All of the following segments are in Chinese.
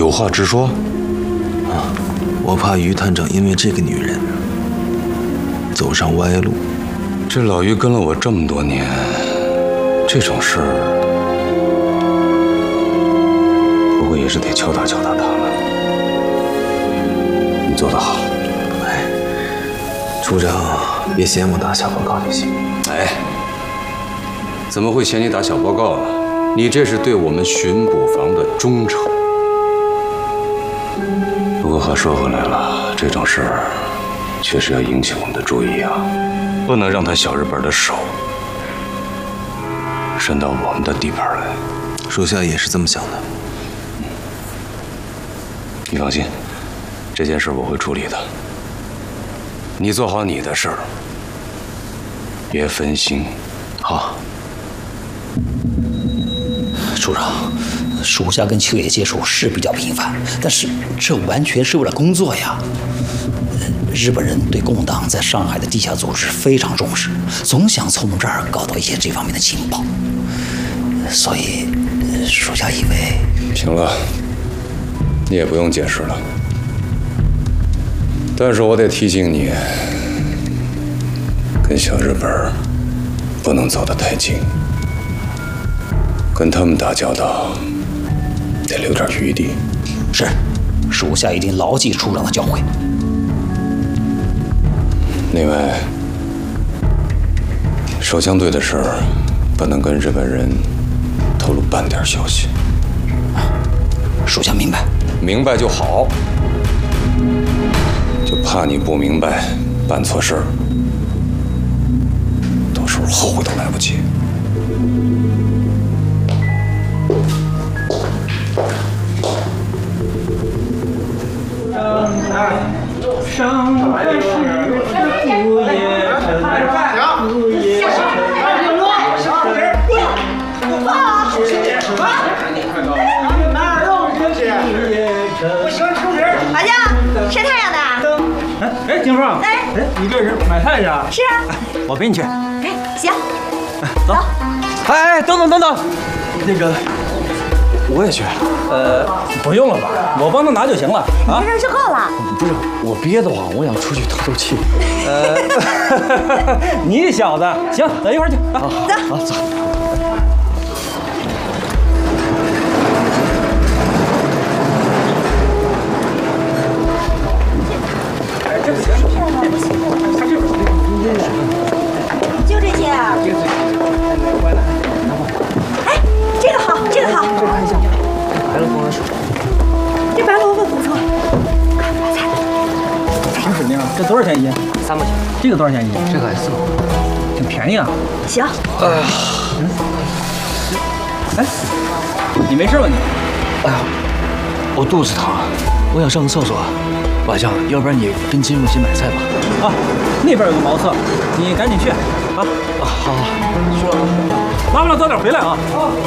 有话直说。 我怕于探长因为这个女人走上歪路。 这老于跟了我这么多年，这种事儿，不过也是得敲打敲打他了。你做得好。 哎，处长别嫌我打小报告就行。 哎，怎么会嫌你打小报告呢？你这是对我们巡捕房的忠诚。不过话说回来了，这种事儿确实要引起我们的注意啊，不能让他小日本的手伸到我们的地盘来。 属下也是这么想的。 你放心，这件事我会处理的。你做好你的事儿，别分心。 好。 处长，属下跟秋野接触是比较频繁，但是这完全是为了工作呀。日本人对共党在上海的地下组织非常重视，总想从这儿搞到一些这方面的情报，所以属下以为…… 行了，你也不用解释了。但是我得提醒你，跟小日本不能走得太近。跟他们打交道，得留点余地。 是，属下一定牢记处长的教诲。 另外，手枪队的事儿，不能跟日本人透露半点消息。 属下明白。 明白就好，就怕你不明白，办错事儿，到时候后悔都来不及。 生的是不夜城，不夜阿江，晒太阳的。 哎，金凤，哎，你这是买菜去啊？ 是啊。 我陪你去。 哎，行。 走。哎，等等，那个。我也去，不用了吧，我帮他拿就行了啊。 你这就够了。 不是，我憋得慌，我想出去透透气。你小子，行，等一会儿去啊。 走， 好走。 就这些啊。哎，这个好，这个好。 这看一下。白萝卜是。 这白萝卜不错。 挺使劲啊！这多少钱一斤？3块钱。这个多少钱一斤？这个4块，挺便宜啊。 行。 哎，你没事吧你？ 哎呀，我肚子疼，我想上个厕所。瓦匠，要不然你跟金凤先买菜吧。 啊，那边有个茅厕，你赶紧去啊！ 好，去了。 拉不了早点回来啊！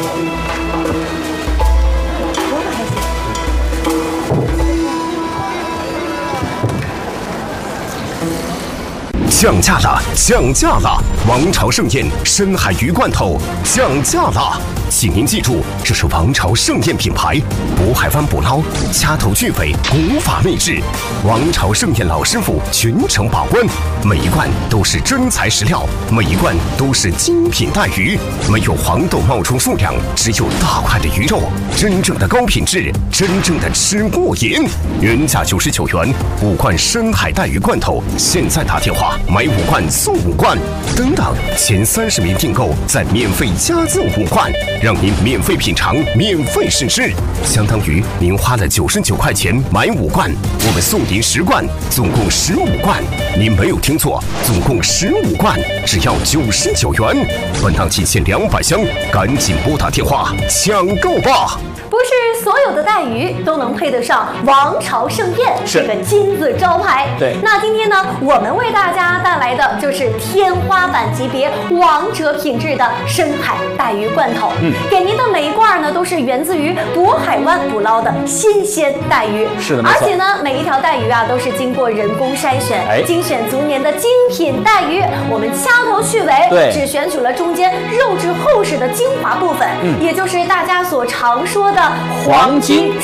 降价了，降价了！王朝盛宴深海鱼罐头降价了，请您记住，这是王朝盛宴品牌，渤海湾捕捞，掐头去尾，古法秘制。王朝盛宴老师傅全程把关，每一罐都是真材实料，每一罐都是精品带鱼，没有黄豆冒充数量，只有大块的鱼肉，真正的高品质，真正的吃过瘾。原价99元，5罐深海带鱼罐头，现在打电话买5罐送5罐，等等，前30名订购再免费加赠5罐，让您免费品尝，免费试吃，相当于您花了99块钱买5罐，我们送您10罐，总共15罐。您没有听错，总共15罐，只要99元。本档仅限200箱，赶紧拨打电话抢购吧！ 不是所有的带鱼都能配得上王朝盛宴这个金字招牌。 对， 那今天呢，我们为大家带来的就是天花板级别、王者品质的深海带鱼罐头。给您的每一罐呢，都是源自于渤海湾捕捞的新鲜带鱼。 是的， 而且呢，每一条带鱼啊，都是经过人工筛选，精选足年的精品带鱼。我们掐头去尾， 对， 只选取了中间肉质厚实的精华部分，也就是大家所常说的黄金